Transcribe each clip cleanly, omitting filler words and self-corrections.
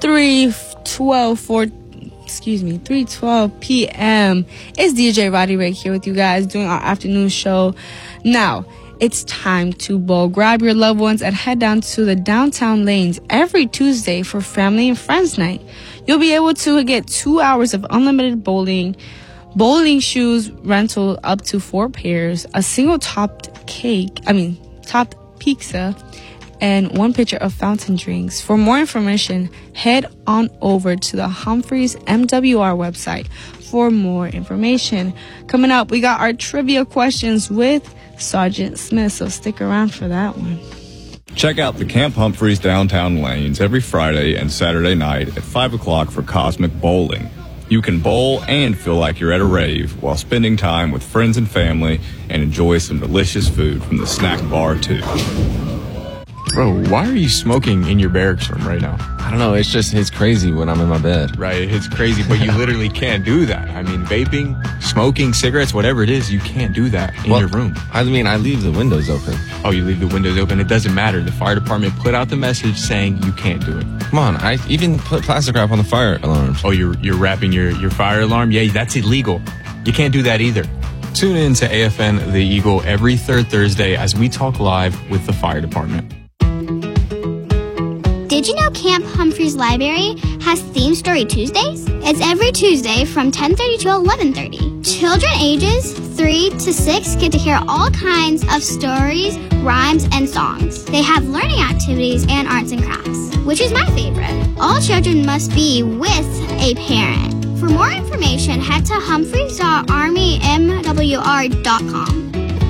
3:12 p.m. It's DJ Roddy Ray here with you guys doing our afternoon show. Now, it's time to bowl. Grab your loved ones and head down to the downtown lanes every Tuesday for family and friends night. You'll be able to get 2 hours of unlimited bowling shoes rental up to 4 pairs, a single topped pizza, and 1 pitcher of fountain drinks. For more information, head on over to the Humphreys MWR website for more information. Coming up, we got our trivia questions with Sergeant Smith, so stick around for that one. Check out the Camp Humphreys downtown lanes every Friday and Saturday night at 5 o'clock for Cosmic Bowling. You can bowl and feel like you're at a rave while spending time with friends and family and enjoy some delicious food from the snack bar too. Bro, why are you smoking in your barracks room right now? I don't know. It's crazy when I'm in my bed. Right, it's crazy, but you literally can't do that. I mean, vaping, smoking, cigarettes, whatever it is, you can't do that in your room. I mean, I leave the windows open. Oh, you leave the windows open. It doesn't matter. The fire department put out the message saying you can't do it. Come on, I even put plastic wrap on the fire alarms. Oh, you're wrapping your fire alarm? Yeah, that's illegal. You can't do that either. Tune in to AFN The Eagle every third Thursday as we talk live with the fire department. Did you know Camp Humphreys Library has Theme Story Tuesdays? It's every Tuesday from 10:30 to 11:30. Children ages 3 to 6 get to hear all kinds of stories, rhymes, and songs. They have learning activities and arts and crafts, which is my favorite. All children must be with a parent. For more information, head to humphreys.armymwr.com.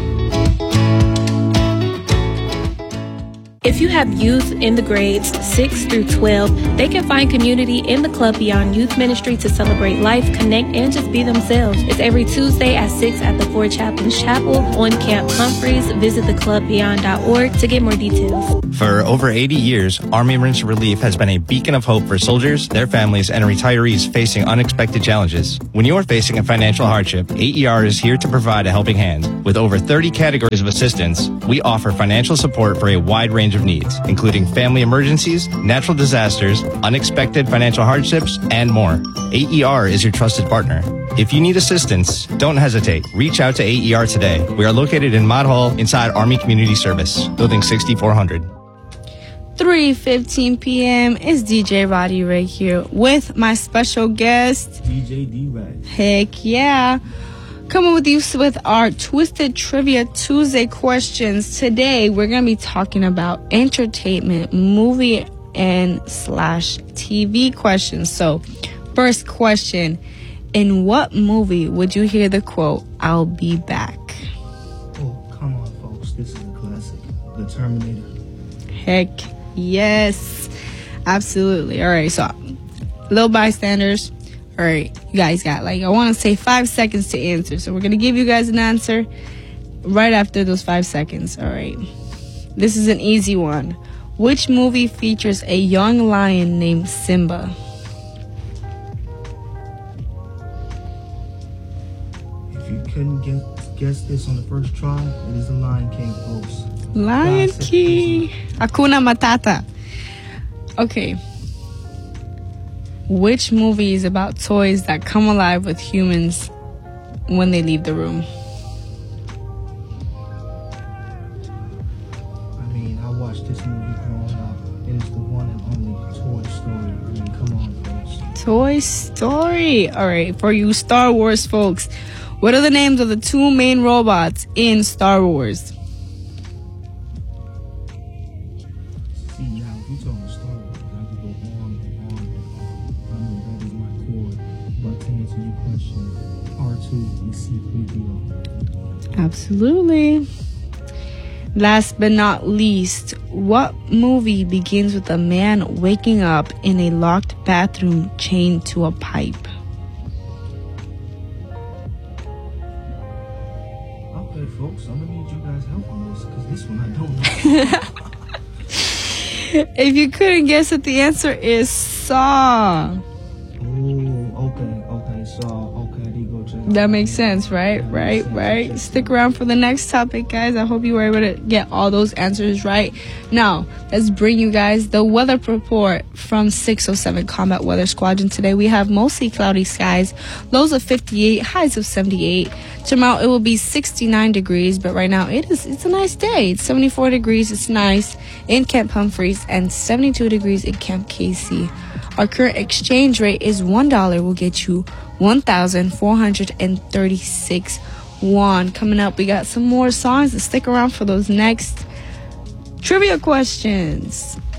If you have youth in the grades 6 through 12, they can find community in the Club Beyond Youth Ministry to celebrate life, connect, and just be themselves. It's every Tuesday at 6 at the Fort Chaplains Chapel on Camp Humphreys. Visit theclubbeyond.org to get more details. For over 80 years, Army Emergency Relief has been a beacon of hope for soldiers, their families, and retirees facing unexpected challenges. When you are facing a financial hardship, AER is here to provide a helping hand. With over 30 categories of assistance, we offer financial support for a wide range of needs, including family emergencies, natural disasters, unexpected financial hardships, and more. AER is your trusted partner. If you need assistance, don't hesitate. Reach out to AER today. We are located in Mott Hall inside Army Community Service, Building 6400. 3:15 p.m. It's DJ Roddy Ray here with my special guest, DJ D-Rag. Heck yeah. Coming with you with our Twisted Trivia Tuesday questions. Today, we're going to be talking about entertainment, movie, and /TV questions. So, first question. In what movie would you hear the quote, "I'll be back"? Oh, come on, folks. This is a classic. The Terminator. Heck yes. Absolutely. All right, so, little bystanders. All right, you guys got I want to say 5 seconds to answer. So we're going to give you guys an answer right after those 5 seconds. All right. This is an easy one. Which movie features a young lion named Simba? If you couldn't guess this on the first try, it is the Lion King, folks. Lion King. Hakuna Matata. Okay. Which movie is about toys that come alive with humans when they leave the room? I mean, I watched this movie growing up. It is the one and only Toy Story. I mean, come on, folks. Toy Story. All right, for you Star Wars folks, what are the names of the 2 main robots in Star Wars? See, now, if you're talking Star Wars, I could go on and on and on. I mean, that is my core. But to answer your question, R2 and C3PO. Absolutely. Last but not least, what movie begins with a man waking up in a locked bathroom chained to a pipe? Okay, folks, I'm going to need you guys' help on this, because this one I don't know. If you couldn't guess it, the answer is Saw. Oh, okay, Saw. Okay, there you go, Jay. That makes sense, right? Right. Stick around for the next topic, guys. I hope you were able to get all those answers right. Now, let's bring you guys the weather report from 607 Combat Weather Squadron. Today we have mostly cloudy skies, lows of 58, highs of 78. Tomorrow it will be 69 degrees, but right now it's a nice day. It's 74 degrees, it's nice in Camp Humphreys, and 72 degrees in Camp Casey. Our current exchange rate is $1 will get you 1,436 won. Coming up, we got some more songs, and stick around for those next trivia questions.